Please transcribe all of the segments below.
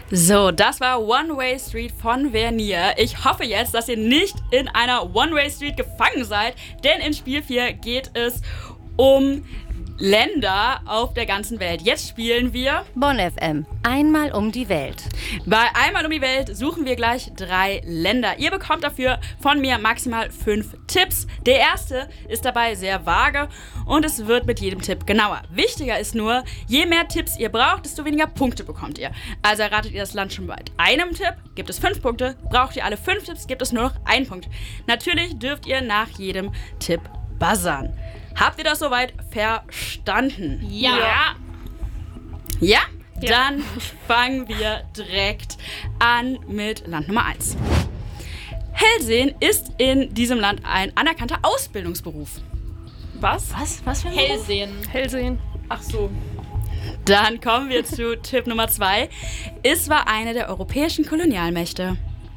So, das war One-Way Street von Vernier. Ich hoffe jetzt, dass ihr nicht in einer One-Way Street gefangen seid, denn in Spiel 4 geht es um Länder auf der ganzen Welt. Jetzt spielen wir Bonn FM. Einmal um die Welt. Bei Einmal um die Welt suchen wir gleich 3 Länder. Ihr bekommt dafür von mir maximal 5 Tipps. Der erste ist dabei sehr vage und es wird mit jedem Tipp genauer. Wichtiger ist nur, je mehr Tipps ihr braucht, desto weniger Punkte bekommt ihr. Also erratet ihr das Land schon bei einem Tipp, gibt es 5 Punkte. Braucht ihr alle 5 Tipps, gibt es nur noch 1 Punkt. Natürlich dürft ihr nach jedem Tipp buzzern. Habt ihr das soweit verstanden? Ja. Ja? Dann fangen wir direkt an mit Land Nummer 1. Hellsehen ist in diesem Land ein anerkannter Ausbildungsberuf. Was? Was für ein Hellsehen. Ach so. Dann kommen wir zu Tipp Nummer 2. Es war eine der europäischen Kolonialmächte.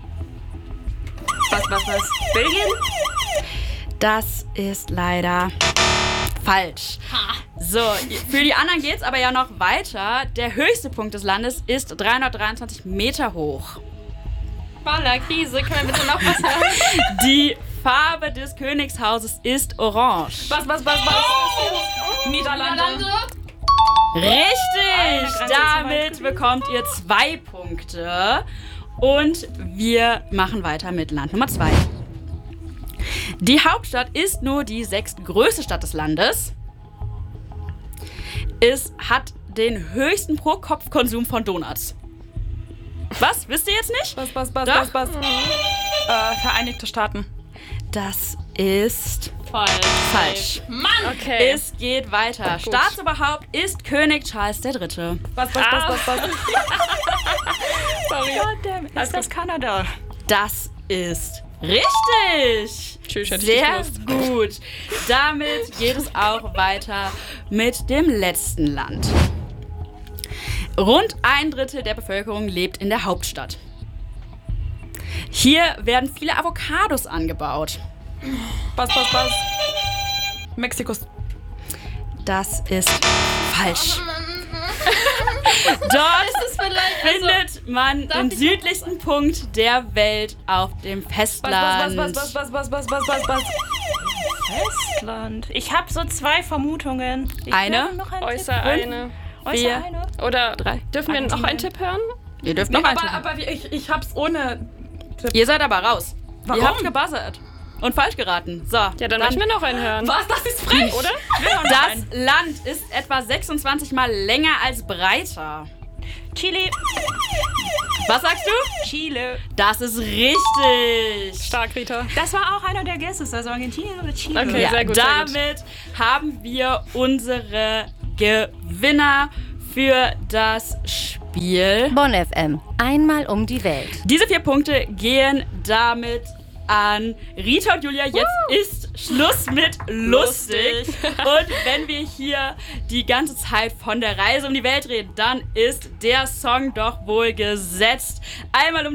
Was? Belgien? Das ist leider falsch. So, für die anderen geht's aber ja noch weiter. Der höchste Punkt des Landes ist 323 Meter hoch. Baller, Krise, können wir bitte noch was hören? Die Farbe des Königshauses ist orange. Was? Niederlande. Richtig! Damit bekommt ihr 2 Punkte. Und wir machen weiter mit Land Nummer 2. Die Hauptstadt ist nur die 6. größte Stadt des Landes. Es hat den höchsten Pro-Kopf-Konsum von Donuts. Was? Wisst ihr jetzt nicht? Was? Doch? Vereinigte Staaten. Das ist falsch. Mann! Okay. Es geht weiter. Staatsoberhaupt ist König Charles III. Was? Sorry. Ist das Kanada? Das ist richtig. Tschüss, hätte ich Sehr gewusst. gut. Damit geht es auch weiter mit dem letzten Land. Rund 1/3 der Bevölkerung lebt in der Hauptstadt. Hier werden viele Avocados angebaut. Was? Mexiko. Das ist falsch. Dort findet man den südlichsten Punkt der Welt auf dem Festland. Was? Festland. Ich habe so 2 Vermutungen. Eine? Noch einen Äußer Tipp. eine. Vier. eine. Oder 3. dürfen wir noch einen Tipp hören? Ihr dürft noch einen Tipp. Aber ich hab's ohne Tipp. Ihr seid aber raus. Warum? Ihr habt gebuzzert. Und falsch geraten. So, Ja, dann möchten wir noch einen hören. Was? Das ist frech, Oder? Das Land ist etwa 26 Mal länger als breiter. Chile. Was sagst du? Chile. Das ist richtig. Stark, Rita. Das war auch einer der Guesses, also Argentinien oder Chile. Okay. Ja, sehr gut, sehr gut. damit haben wir unsere Gewinner für das Spiel. Bonn FM. Einmal um die Welt. Diese 4 Punkte gehen damit an Rita und Julia. Jetzt ist Schluss mit lustig. Und wenn wir hier die ganze Zeit von der Reise um die Welt reden, dann ist der Song doch wohl gesetzt. Einmal um